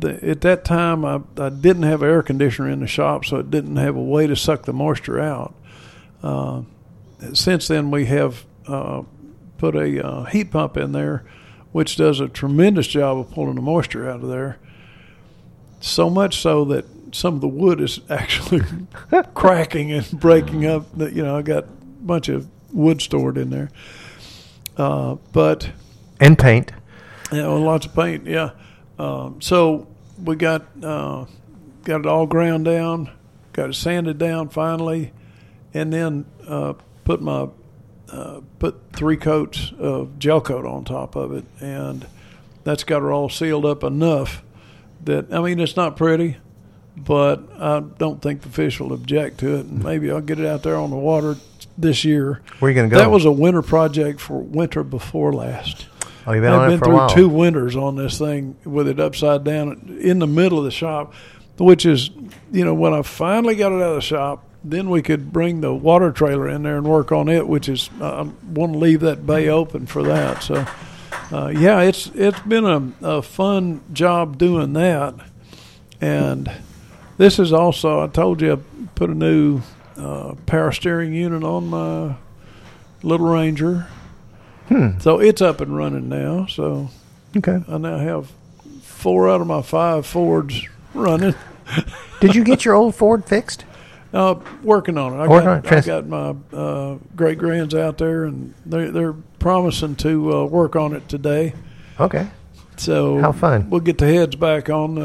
at that time, I didn't have air conditioner in the shop, so it didn't have a way to suck the moisture out. Since then, we have put a heat pump in there, which does a tremendous job of pulling the moisture out of there. So much so that some of the wood is actually cracking and breaking up. I got a bunch of wood stored in there. And paint. Yeah, lots of paint. Yeah. So we got it all ground down, got it sanded down finally, and then put 3 coats of gel coat on top of it, and that's got it all sealed up enough that, it's not pretty, but I don't think the fish will object to it. And maybe I'll get it out there on the water this year. Where are you going to go? That was a winter project for winter before last. Oh, you've been on it for a while. I've been through 2 winters on this thing with it upside down in the middle of the shop, which is, when I finally got it out of the shop, then we could bring the water trailer in there and work on it, which is, I want to leave that bay open for that. So, it's been a fun job doing that. And this is also, I told you, I put a new power steering unit on my little Ranger. So it's up and running now. So okay, I now have 4 out of my 5 Fords running. Did you get your old Ford fixed? Working on it. I got my great grands out there, and they're promising to work on it today. Okay. So how fun! We'll get the heads back on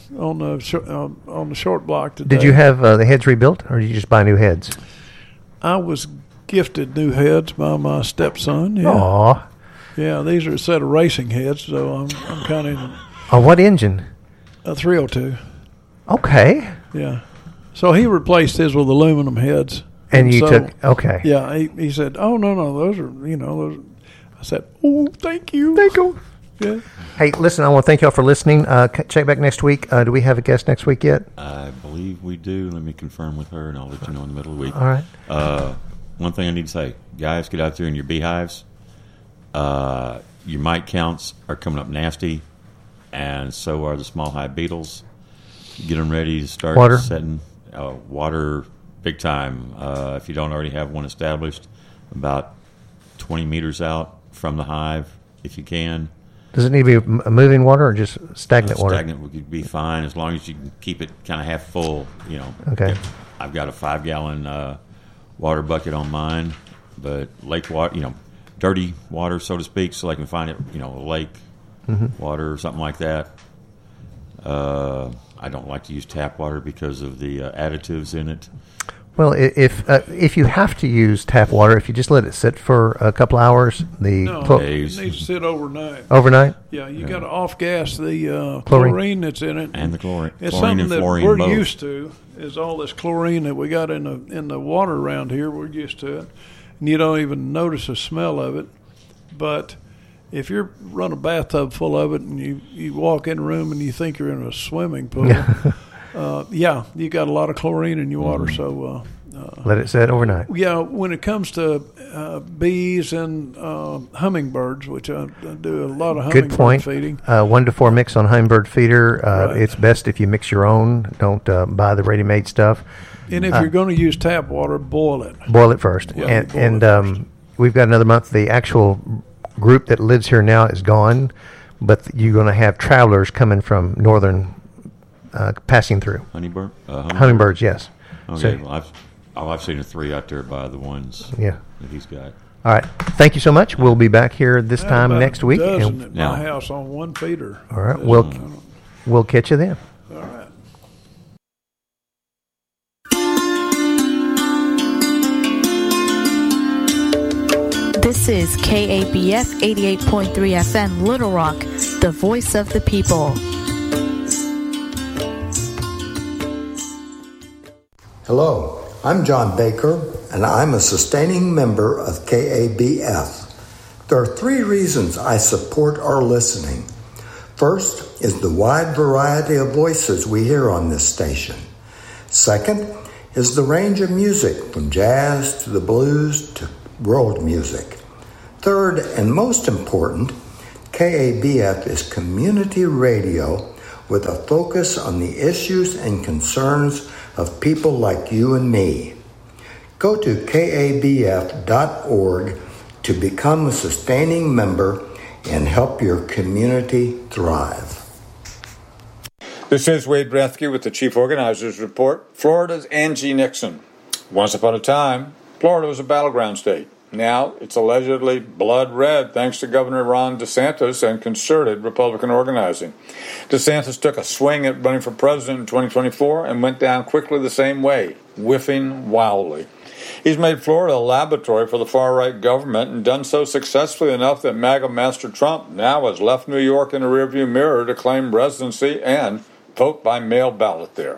the short block today. Did you have the heads rebuilt, or did you just buy new heads? I was gifted new heads by my stepson. Yeah. Aww. Yeah, these are a set of racing heads, so I'm kind of. What engine? A 302. Okay. Yeah. So he replaced his with aluminum heads. And you took, okay. Yeah, he said, "Oh no, those are those." I said, "Oh, thank you." Thank you. Yeah. Hey, listen, I want to thank y'all for listening. Check back next week. Do we have a guest next week yet? I believe we do. Let me confirm with her, and I'll let you know in the middle of the week. All right. One thing I need to say, guys, get out there in your beehives. Your mite counts are coming up nasty, and so are the small hive beetles. Get them ready to start setting water big time. If you don't already have one established, about 20 meters out from the hive, if you can. Does it need to be a moving water or just stagnant water? Stagnant would be fine as long as you can keep it kind of half full. Okay. I've got a 5-gallon water bucket on mine, but lake water, dirty water, so to speak, so I can find it, lake water or something like that. I don't like to use tap water because of the additives in it. Well, if you have to use tap water, if you just let it sit for a couple hours, it needs to sit overnight. Overnight? Yeah, you got to off-gas the chlorine that's in it. And the chlorine. It's chlorine something and that we're both. used to, is all this chlorine that we got in the water around here. We're used to it. And you don't even notice the smell of it. But if you run a bathtub full of it and you walk in a room and you think you're in a swimming pool, you got a lot of chlorine in your water. So let it sit overnight. Yeah, when it comes to bees and hummingbirds, which I do a lot of hummingbird feeding. 1 to 4 mix on hummingbird feeder. Right. It's best if you mix your own. Don't buy the ready-made stuff. And if you're going to use tap water, boil it. Boil it first. Yeah, we've got another month. The actual group that lives here now is gone, but you're going to have travelers coming from northern passing through. Hummingbirds, yes. Okay, I've seen 3 out there by the ones that he's got. All right. Thank you so much. We'll be back here this time next week. At my house on one feeder. All right. We'll catch you then. All right. This is KABF 88.3 FM Little Rock, the voice of the people. Hello, I'm John Baker, and I'm a sustaining member of KABF. There are 3 reasons I support our listening. First is the wide variety of voices we hear on this station. Second is the range of music from jazz to the blues to world music. Third, and most important, KABF is community radio with a focus on the issues and concerns of people like you and me. Go to kabf.org to become a sustaining member and help your community thrive. This is Wade Brethke with the Chief Organizers Report. Florida's Angie Nixon. Once upon a time, Florida was a battleground state. Now it's allegedly blood red thanks to Governor Ron DeSantis and concerted Republican organizing. DeSantis took a swing at running for president in 2024 and went down quickly the same way, whiffing wildly. He's made Florida a laboratory for the far-right government and done so successfully enough that MAGA Master Trump now has left New York in a rearview mirror to claim residency and vote by mail ballot there.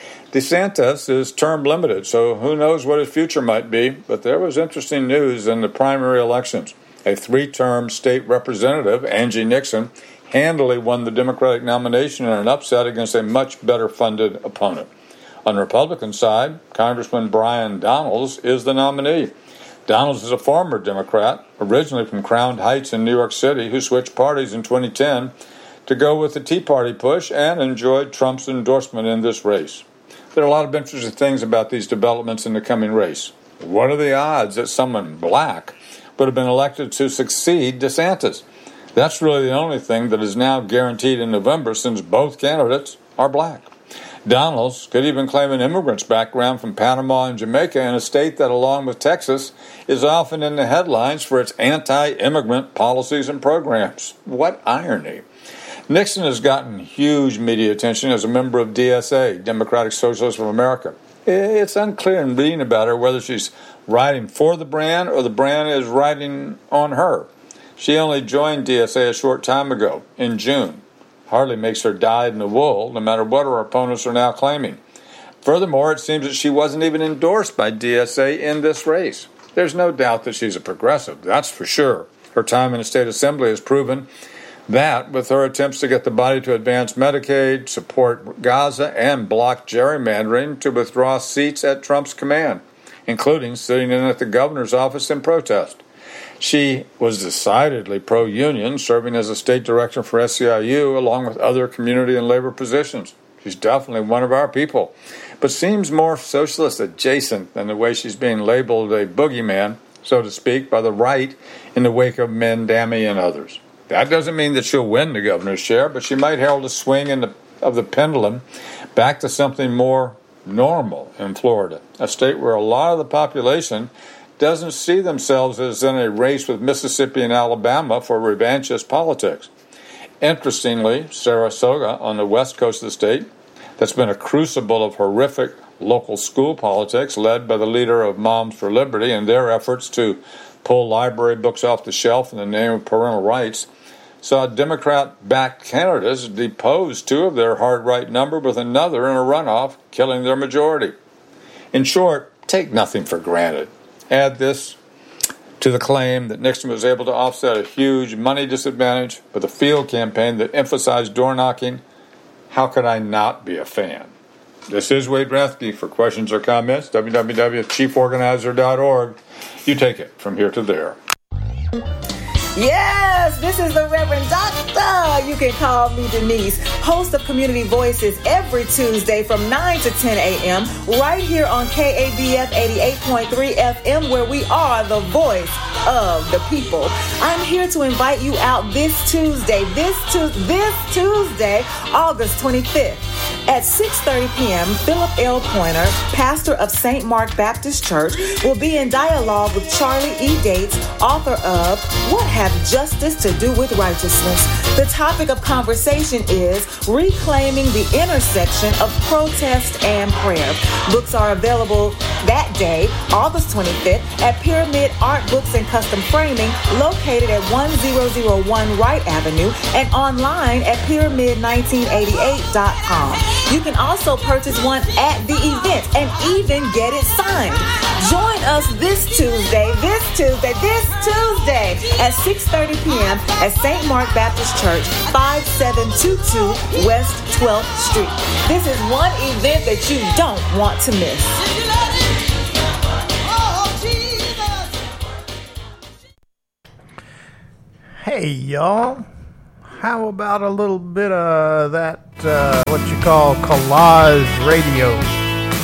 DeSantis is term limited, so who knows what his future might be, but there was interesting news in the primary elections. A 3-term state representative, Angie Nixon, handily won the Democratic nomination in an upset against a much better funded opponent. On the Republican side, Congressman Brian Donalds is the nominee. Donalds is a former Democrat, originally from Crown Heights in New York City, who switched parties in 2010 to go with the Tea Party push and enjoyed Trump's endorsement in this race. There are a lot of interesting things about these developments in the coming race. What are the odds that someone black would have been elected to succeed DeSantis? That's really the only thing that is now guaranteed in November, since both candidates are black. Donalds could even claim an immigrant's background from Panama and Jamaica, in a state that, along with Texas, is often in the headlines for its anti-immigrant policies and programs. What irony. Nixon has gotten huge media attention as a member of DSA, Democratic Socialists of America. It's unclear in reading about her whether she's writing for the brand or the brand is writing on her. She only joined DSA a short time ago, in June. Hardly makes her dyed in the wool, no matter what her opponents are now claiming. Furthermore, it seems that she wasn't even endorsed by DSA in this race. There's no doubt that she's a progressive, that's for sure. Her time in the state assembly has proven that, with her attempts to get the body to advance Medicaid, support Gaza, and block gerrymandering to withdraw seats at Trump's command, including sitting in at the governor's office in protest. She was decidedly pro-union, serving as a state director for SEIU along with other community and labor positions. She's definitely one of our people, but seems more socialist adjacent than the way she's being labeled a boogeyman, so to speak, by the right in the wake of Mandami and others. That doesn't mean that she'll win the governor's chair, but she might herald a swing of the pendulum back to something more normal in Florida, a state where a lot of the population doesn't see themselves as in a race with Mississippi and Alabama for revanchist politics. Interestingly, Sarasota, on the west coast of the state, that's been a crucible of horrific local school politics led by the leader of Moms for Liberty and their efforts to pull library books off the shelf in the name of parental rights, saw Democrat-backed candidates depose 2 of their hard-right number with another in a runoff, killing their majority. In short, take nothing for granted. Add this to the claim that Nixon was able to offset a huge money disadvantage with a field campaign that emphasized door knocking. How could I not be a fan? This is Wade Brethke. For questions or comments, www.chieforganizer.org. You take it from here to there. Yes, this is the Reverend Doctor. You can call me Denise, host of Community Voices every Tuesday from 9 to 10 a.m. right here on KABF 88.3 FM, where we are the voice of the people. I'm here to invite you out this Tuesday, August 25th. At 6:30 p.m., Philip L. Pointer, pastor of St. Mark Baptist Church, will be in dialogue with Charlie E. Dates, author of What Have Justice to Do with Righteousness? The topic of conversation is reclaiming the intersection of protest and prayer. Books are available that day, August 25th, at Pyramid Art Books and Custom Framing, located at 1001 Wright Avenue, and online at pyramid1988.com. You can also purchase one at the event and even get it signed. Join us this Tuesday at 6:30 p.m. at St. Mark Baptist Church, 5722 West 12th Street. This is one event that you don't want to miss. Hey, y'all. How about a little bit of that what you call collage radio.